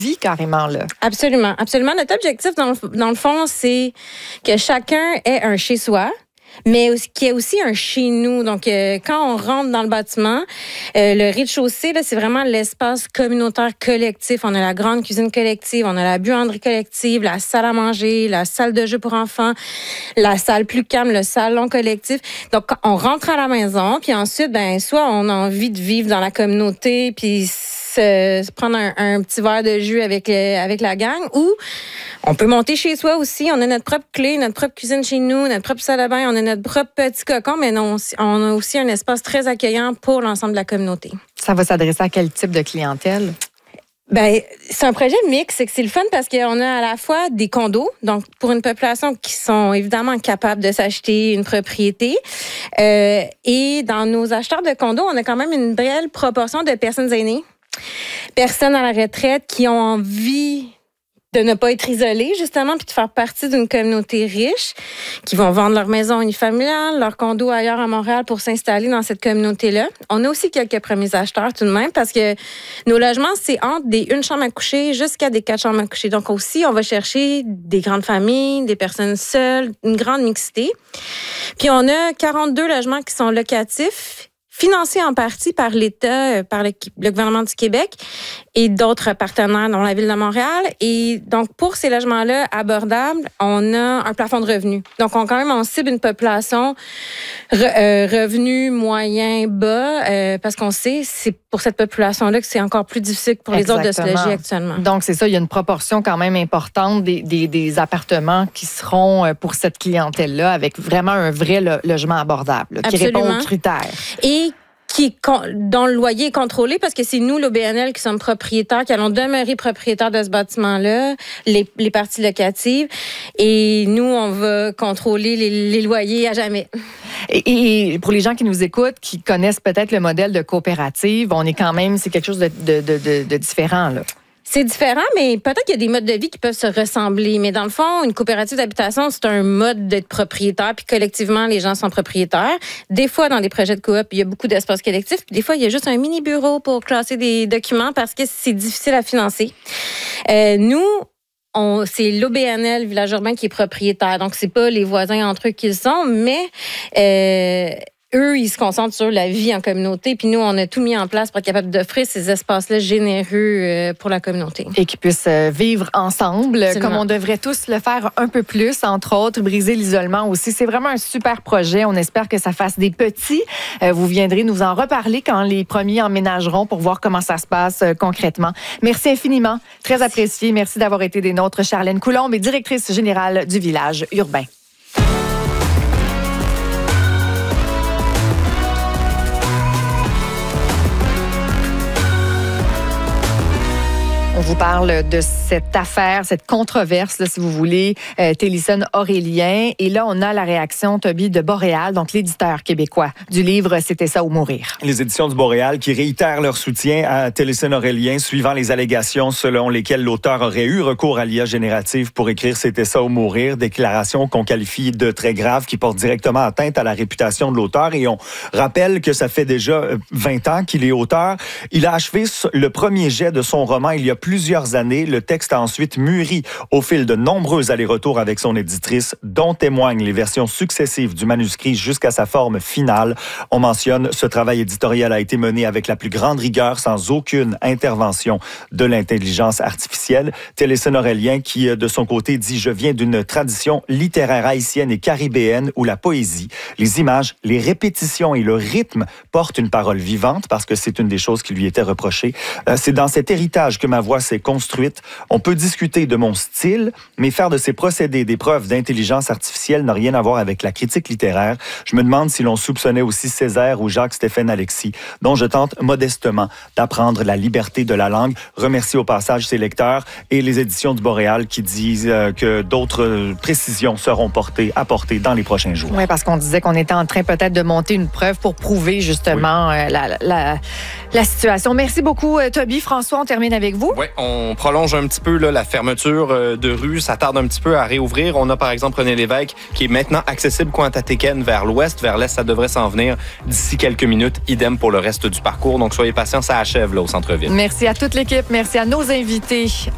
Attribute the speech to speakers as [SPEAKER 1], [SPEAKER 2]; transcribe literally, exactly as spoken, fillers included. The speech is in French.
[SPEAKER 1] vie carrément, là.
[SPEAKER 2] Absolument, absolument. Notre objectif, dans le, dans le fond, c'est que chacun ait un chez-soi, mais qu'il y ait aussi un chez nous. Donc, euh, quand on rentre dans le bâtiment, euh, le rez-de-chaussée, là, c'est vraiment l'espace communautaire collectif. On a la grande cuisine collective, on a la buanderie collective, la salle à manger, la salle de jeu pour enfants, la salle plus calme, le salon collectif. Donc, on rentre à la maison, puis ensuite, ben, soit on a envie de vivre dans la communauté, puis se, se prendre un, un petit verre de jus avec, le, avec la gang, ou on peut monter chez soi aussi. On a notre propre clé, notre propre cuisine chez nous, notre propre salle de bain, on a notre propre petit cocon, mais non, on a aussi un espace très accueillant pour l'ensemble de la communauté.
[SPEAKER 1] Ça va s'adresser à quel type de clientèle?
[SPEAKER 2] Ben, c'est un projet mix, c'est que c'est le fun parce qu'on a à la fois des condos, donc pour une population qui sont évidemment capables de s'acheter une propriété, euh, et dans nos acheteurs de condos, on a quand même une belle proportion de personnes aînées, personnes à la retraite qui ont envie de ne pas être isolés, justement, puis de faire partie d'une communauté riche, qui vont vendre leur maison unifamiliale, leur condo ailleurs à Montréal pour s'installer dans cette communauté-là. On a aussi quelques premiers acheteurs tout de même, parce que nos logements, c'est entre des une chambre à coucher jusqu'à des quatre chambres à coucher. Donc aussi, on va chercher des grandes familles, des personnes seules, une grande mixité. Puis on a quarante-deux logements qui sont locatifs, financés en partie par l'État, par le, le gouvernement du Québec et d'autres partenaires, dont la Ville de Montréal. Et donc, pour ces logements-là abordables, on a un plafond de revenus. Donc, on, quand même, on cible une population re, euh, revenu moyen bas, euh, parce qu'on sait, c'est pour cette population-là que c'est encore plus difficile pour les Exactement. Autres de se loger actuellement.
[SPEAKER 1] Donc, c'est ça, il y a une proportion quand même importante des, des, des appartements qui seront pour cette clientèle-là, avec vraiment un vrai lo- logement abordable, là, qui répond aux critères.
[SPEAKER 2] Et qui, dont le loyer est contrôlé, parce que c'est nous, l'O B N L, qui sommes propriétaires, qui allons demeurer propriétaires de ce bâtiment-là, les, les parties locatives. Et nous, on va contrôler les, les loyers à jamais.
[SPEAKER 1] Et, et pour les gens qui nous écoutent, qui connaissent peut-être le modèle de coopérative, on est quand même, c'est quelque chose de, de, de, de, de différent, là.
[SPEAKER 2] C'est différent, mais peut-être qu'il y a des modes de vie qui peuvent se ressembler. Mais dans le fond, une coopérative d'habitation, c'est un mode d'être propriétaire, puis collectivement, les gens sont propriétaires. Des fois, dans des projets de coop, il y a beaucoup d'espaces collectifs, puis des fois, il y a juste un mini-bureau pour classer des documents parce que c'est difficile à financer. Euh, nous, on, c'est l'O B N L, Village Urbain, qui est propriétaire. Donc, c'est pas les voisins entre eux qui le sont, mais... Euh, eux, ils se concentrent sur la vie en communauté. Puis nous, on a tout mis en place pour être capable d'offrir ces espaces-là généreux pour la communauté.
[SPEAKER 1] Et qu'ils puissent vivre ensemble, Absolument. Comme on devrait tous le faire un peu plus, entre autres, briser l'isolement aussi. C'est vraiment un super projet. On espère que ça fasse des petits. Vous viendrez nous en reparler quand les premiers emménageront pour voir comment ça se passe concrètement. Merci infiniment. Très Merci. Apprécié. Merci d'avoir été des nôtres. Charlène Coulombe est directrice générale du Village Urbain. On vous parle de cette affaire, cette controverse, là, si vous voulez, euh, Télésphone-Aurélien. Et là, on a la réaction, Toby, de Boréal, donc l'éditeur québécois du livre « C'était ça ou mourir ».
[SPEAKER 3] Les éditions du Boréal qui réitèrent leur soutien à Télésphone-Aurélien suivant les allégations selon lesquelles l'auteur aurait eu recours à l'I A générative pour écrire « C'était ça ou mourir », déclaration qu'on qualifie de très grave qui porte directement atteinte à la réputation de l'auteur. Et on rappelle que ça fait déjà vingt ans qu'il est auteur. Il a achevé le premier jet de son roman il y a plusieurs années. Le texte a ensuite mûri au fil de nombreux allers-retours avec son éditrice, dont témoignent les versions successives du manuscrit jusqu'à sa forme finale. On mentionne, ce travail éditorial a été mené avec la plus grande rigueur, sans aucune intervention de l'intelligence artificielle. Télésphone-Aurélien, qui de son côté dit « Je viens d'une tradition littéraire haïtienne et caribéenne où la poésie, les images, les répétitions et le rythme portent une parole vivante, parce que c'est une des choses qui lui était reprochée. C'est dans cet héritage que ma voix s'est construite. On peut discuter de mon style, mais faire de ces procédés des preuves d'intelligence artificielle n'a rien à voir avec la critique littéraire. Je me demande si l'on soupçonnait aussi Césaire ou Jacques-Stéphane Alexis, dont je tente modestement d'apprendre la liberté de la langue. Remercie au passage ses lecteurs et les éditions du Boréal qui disent que d'autres précisions seront portées, apportées dans les prochains jours.
[SPEAKER 1] Oui, parce qu'on disait qu'on était en train peut-être de monter une preuve pour prouver justement oui. la, la, la situation. Merci beaucoup, Toby. François, on termine avec vous.
[SPEAKER 4] Oui, on prolonge un petit peu là, la fermeture de rue. Ça tarde un petit peu à réouvrir. On a par exemple René Lévesque qui est maintenant accessible Cointatéken vers l'ouest. Vers l'est, ça devrait s'en venir d'ici quelques minutes. Idem pour le reste du parcours. Donc soyez patients, ça achève là, au centre-ville.
[SPEAKER 1] Merci à toute l'équipe. Merci à nos invités.